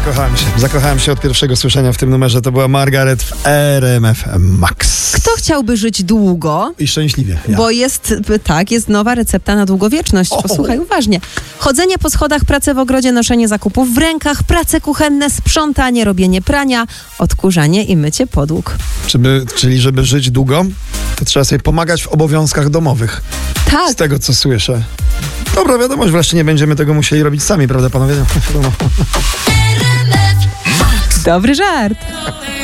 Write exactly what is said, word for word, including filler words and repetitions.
Zakochałem się. Zakochałem się od pierwszego słyszenia w tym numerze. To była Margaret w R M F Max. Kto chciałby żyć długo? I szczęśliwie. Ja. Bo jest, tak, jest nowa recepta na długowieczność. O! Posłuchaj uważnie. Chodzenie po schodach, pracę w ogrodzie, noszenie zakupów w rękach, prace kuchenne, sprzątanie, robienie prania, odkurzanie i mycie podłóg. Żeby, czyli żeby żyć długo, to trzeba sobie pomagać w obowiązkach domowych. Tak. Z tego, co słyszę. Dobra wiadomość, wreszcie nie będziemy tego musieli robić sami, prawda panowie? Dobry żart.